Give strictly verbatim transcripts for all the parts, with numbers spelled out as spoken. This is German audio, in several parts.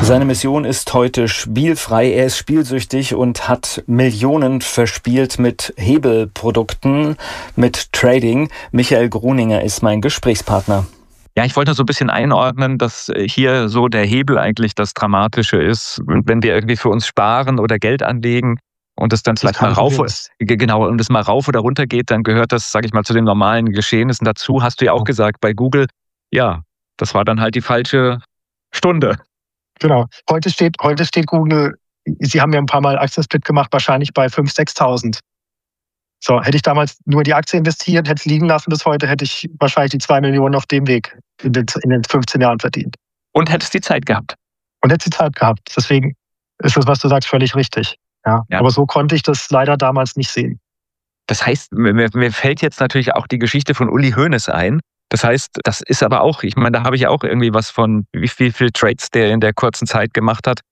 Seine Mission ist heute spielfrei. Er ist spielsüchtig und hat Millionen verspielt mit Hebelprodukten, mit Trading. Michael Gruninger ist mein Gesprächspartner. Ja, ich wollte so ein bisschen einordnen, dass hier so der Hebel eigentlich das Dramatische ist. Und wenn wir irgendwie für uns sparen oder Geld anlegen und es dann vielleicht mal rauf, genau, und es mal rauf oder runter geht, dann gehört das, sage ich mal, zu den normalen Geschehnissen dazu. Hast du ja auch gesagt bei Google, ja, das war dann halt die falsche Stunde. Genau. Heute steht, heute steht Google, Sie haben ja ein paar Mal Aktiensplit gemacht, wahrscheinlich bei fünftausend, sechstausend. So, hätte ich damals nur die Aktie investiert, hätte es liegen lassen bis heute, hätte ich wahrscheinlich die zwei Millionen auf dem Weg in den, in den fünfzehn Jahren verdient. Und hättest die Zeit gehabt. Und hätte die Zeit gehabt. Deswegen ist das, was du sagst, völlig richtig. Ja. Ja. Aber so konnte ich das leider damals nicht sehen. Das heißt, mir, mir fällt jetzt natürlich auch die Geschichte von Uli Hoeneß ein. Das heißt, das ist aber auch, ich meine, da habe ich auch irgendwie was von, wie viel, viel Trades der in der kurzen Zeit gemacht hat.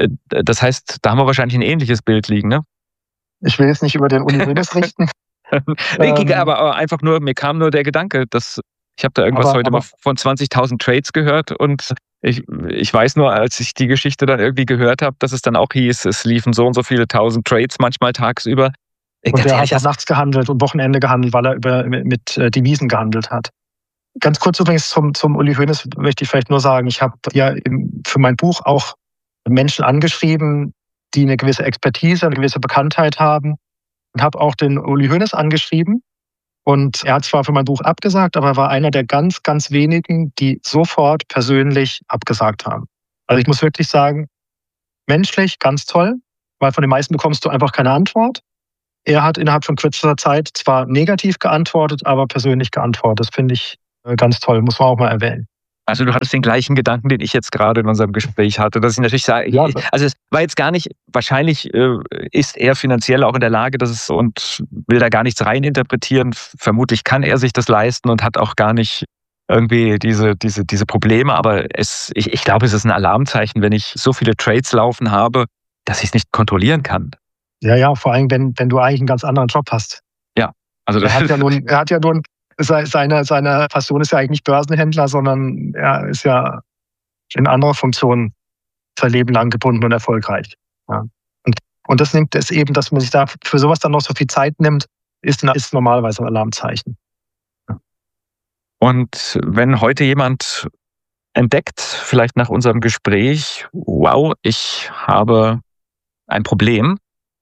Das heißt, da haben wir wahrscheinlich ein ähnliches Bild liegen, ne? Ich will jetzt nicht über den Uli Hoeneß richten. nee, ähm, aber einfach nur, mir kam nur der Gedanke, dass ich habe da irgendwas aber, heute aber, mal von zwanzigtausend Trades gehört und ich, ich weiß nur, als ich die Geschichte dann irgendwie gehört habe, dass es dann auch hieß, es liefen so und so viele tausend Trades manchmal tagsüber. Und der ehrlich, hat ja nachts gehandelt und Wochenende gehandelt, weil er über, mit äh, Devisen gehandelt hat. Ganz kurz übrigens zum, zum Uli Hoeneß möchte ich vielleicht nur sagen, ich habe ja im, für mein Buch auch Menschen angeschrieben, die eine gewisse Expertise, eine gewisse Bekanntheit haben und habe auch den Uli Hoeneß angeschrieben und er hat zwar für mein Buch abgesagt, aber er war einer der ganz, ganz wenigen, die sofort persönlich abgesagt haben. Also ich muss wirklich sagen, menschlich ganz toll, weil von den meisten bekommst du einfach keine Antwort. Er hat innerhalb von kürzester Zeit zwar negativ geantwortet, aber persönlich geantwortet. Das finde ich ganz toll, muss man auch mal erwähnen. Also du hattest den gleichen Gedanken, den ich jetzt gerade in unserem Gespräch hatte, dass ich natürlich sage, ja, also es war jetzt gar nicht, wahrscheinlich äh, ist er finanziell auch in der Lage, dass es und will da gar nichts reininterpretieren. Vermutlich kann er sich das leisten und hat auch gar nicht irgendwie diese, diese, diese Probleme. Aber es, ich, ich glaube, es ist ein Alarmzeichen, wenn ich so viele Trades laufen habe, dass ich es nicht kontrollieren kann. Ja, ja, vor allem, wenn, wenn du eigentlich einen ganz anderen Job hast. Ja, also das er hat ja nun, er hat ja nun Seine, seine Passion ist ja eigentlich nicht Börsenhändler, sondern er ist ja in anderer Funktion sein Leben lang gebunden und erfolgreich. Ja. Und, und das nimmt es eben, dass man sich da für sowas dann noch so viel Zeit nimmt, ist, ist normalerweise ein Alarmzeichen. Ja. Und wenn heute jemand entdeckt, vielleicht nach unserem Gespräch, wow, ich habe ein Problem,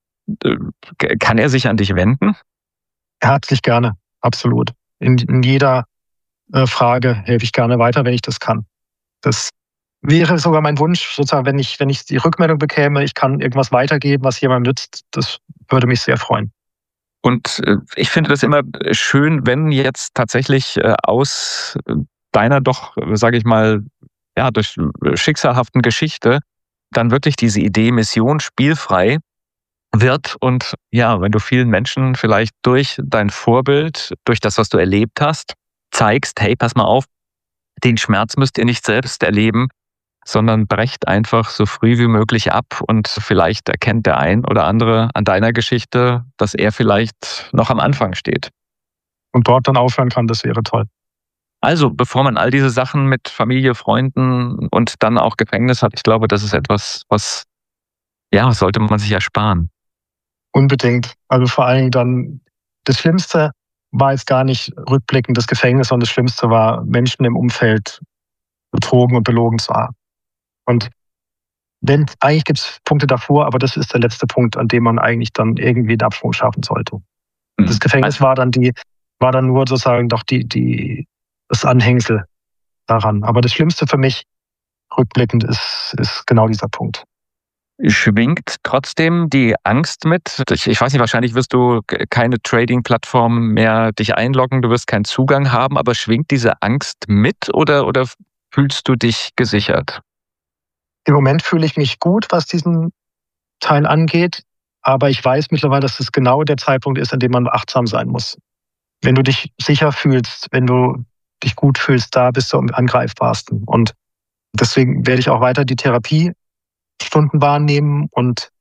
kann er sich an dich wenden? Herzlich gerne, absolut. In, in jeder äh, Frage helfe ich gerne weiter, wenn ich das kann. Das wäre sogar mein Wunsch, sozusagen, wenn ich, wenn ich die Rückmeldung bekäme, ich kann irgendwas weitergeben, was jemandem nützt, das würde mich sehr freuen. Und äh, ich finde das immer schön, wenn jetzt tatsächlich äh, aus deiner doch, sage ich mal, ja, durch schicksalhaften Geschichte dann wirklich diese Idee Mission spielfrei wird und ja, wenn du vielen Menschen vielleicht durch dein Vorbild, durch das, was du erlebt hast, zeigst, hey, pass mal auf, den Schmerz müsst ihr nicht selbst erleben, sondern brecht einfach so früh wie möglich ab und vielleicht erkennt der ein oder andere an deiner Geschichte, dass er vielleicht noch am Anfang steht. Und dort dann aufhören kann, das wäre toll. Also, bevor man all diese Sachen mit Familie, Freunden und dann auch Gefängnis hat, ich glaube, das ist etwas, was, ja, sollte man sich ersparen. Unbedingt. Also vor allen Dingen dann, das Schlimmste war jetzt gar nicht rückblickend das Gefängnis, sondern das Schlimmste war, Menschen im Umfeld betrogen und belogen zu haben. Und wenn, eigentlich gibt es Punkte davor, aber das ist der letzte Punkt, an dem man eigentlich dann irgendwie einen Absprung schaffen sollte. Mhm. Das Gefängnis war dann die, war dann nur sozusagen doch die, die, das Anhängsel daran. Aber das Schlimmste für mich rückblickend ist, ist genau dieser Punkt. Schwingt trotzdem die Angst mit? Ich, ich weiß nicht, wahrscheinlich wirst du keine Trading-Plattform mehr dich einloggen, du wirst keinen Zugang haben, aber schwingt diese Angst mit oder, oder fühlst du dich gesichert? Im Moment fühle ich mich gut, was diesen Teil angeht, aber ich weiß mittlerweile, dass es genau der Zeitpunkt ist, an dem man achtsam sein muss. Wenn du dich sicher fühlst, wenn du dich gut fühlst, da bist du am angreifbarsten. Und deswegen werde ich auch weiter die Therapie Stunden wahrnehmen und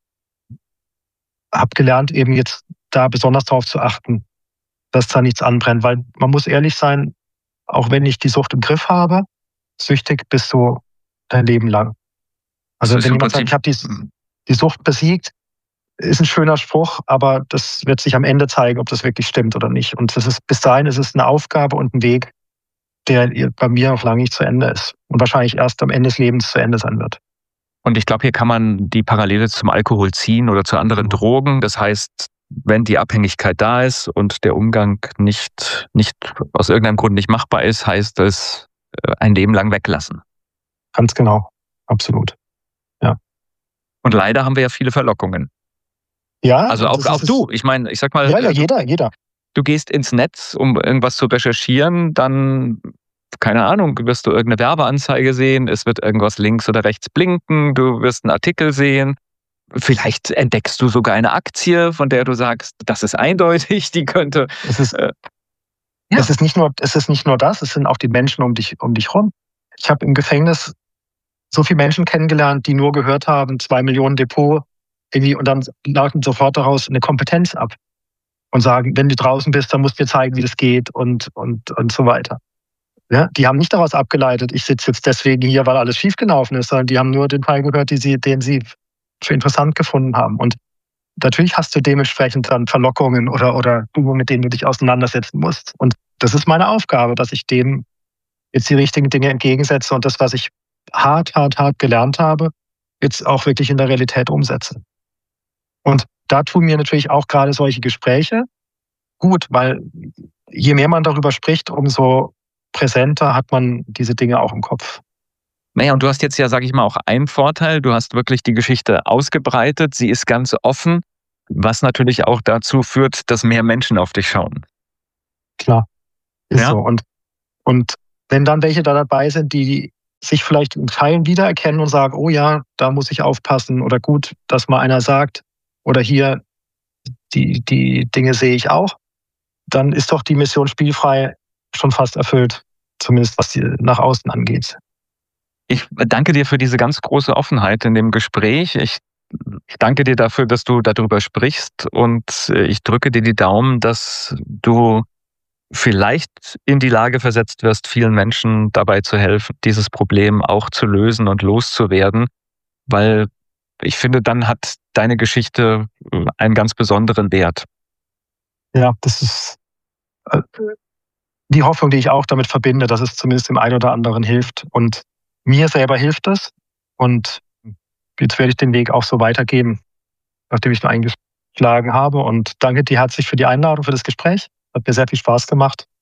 habe gelernt, eben jetzt da besonders darauf zu achten, dass da nichts anbrennt. Weil man muss ehrlich sein, auch wenn ich die Sucht im Griff habe, süchtig bist du dein Leben lang. Also Das ist wenn im jemand sagt, Prinzip- ich habe die, die Sucht besiegt, ist ein schöner Spruch, aber das wird sich am Ende zeigen, ob das wirklich stimmt oder nicht. Und das ist, bis dahin ist es eine Aufgabe und ein Weg, der bei mir noch lange nicht zu Ende ist und wahrscheinlich erst am Ende des Lebens zu Ende sein wird. Und ich glaube, hier kann man die Parallele zum Alkohol ziehen oder zu anderen Drogen. Das heißt, wenn die Abhängigkeit da ist und der Umgang nicht, nicht aus irgendeinem Grund nicht machbar ist, heißt es ein Leben lang weglassen. Ganz genau, absolut. Ja. Und leider haben wir ja viele Verlockungen. Ja. Also auch, auch du. Ich meine, ich sag mal, ja, ja, jeder, jeder. Du gehst ins Netz, um irgendwas zu recherchieren, dann, keine Ahnung, wirst du irgendeine Werbeanzeige sehen, es wird irgendwas links oder rechts blinken, du wirst einen Artikel sehen. Vielleicht entdeckst du sogar eine Aktie, von der du sagst, das ist eindeutig, die könnte. Es ist, äh, ja. es ist nicht nur, es ist nicht nur das, es sind auch die Menschen um dich, um dich rum. Ich habe im Gefängnis so viele Menschen kennengelernt, die nur gehört haben, zwei Millionen Depot, irgendwie, und dann leiten sofort daraus eine Kompetenz ab und sagen, wenn du draußen bist, dann musst du mir zeigen, wie das geht und, und, und so weiter. Ja, die haben nicht daraus abgeleitet, ich sitze jetzt deswegen hier, weil alles schiefgelaufen ist, sondern die haben nur den Teil gehört, die sie, den sie für interessant gefunden haben. Und natürlich hast du dementsprechend dann Verlockungen oder, oder Dinge, mit denen du dich auseinandersetzen musst. Und das ist meine Aufgabe, dass ich dem jetzt die richtigen Dinge entgegensetze und das, was ich hart, hart, hart gelernt habe, jetzt auch wirklich in der Realität umsetze. Und da tun mir natürlich auch gerade solche Gespräche gut, weil je mehr man darüber spricht, umso präsenter hat man diese Dinge auch im Kopf. Naja, und du hast jetzt ja, sage ich mal, auch einen Vorteil. Du hast wirklich die Geschichte ausgebreitet. Sie ist ganz offen, was natürlich auch dazu führt, dass mehr Menschen auf dich schauen. Klar, ist Ja. so. Und, und wenn dann welche da dabei sind, die sich vielleicht in Teilen wiedererkennen und sagen, oh ja, da muss ich aufpassen oder gut, dass mal einer sagt oder hier, die, die Dinge sehe ich auch, dann ist doch die Mission spielfrei schon fast erfüllt, zumindest was die nach außen angeht. Ich danke dir für diese ganz große Offenheit in dem Gespräch. Ich danke dir dafür, dass du darüber sprichst und ich drücke dir die Daumen, dass du vielleicht in die Lage versetzt wirst, vielen Menschen dabei zu helfen, dieses Problem auch zu lösen und loszuwerden, weil ich finde, dann hat deine Geschichte einen ganz besonderen Wert. Ja, das ist die Hoffnung, die ich auch damit verbinde, dass es zumindest dem einen oder anderen hilft. Und mir selber hilft es. Und jetzt werde ich den Weg auch so weitergeben, nachdem ich ihn eingeschlagen habe. Und danke dir herzlich für die Einladung, für das Gespräch. Hat mir sehr viel Spaß gemacht.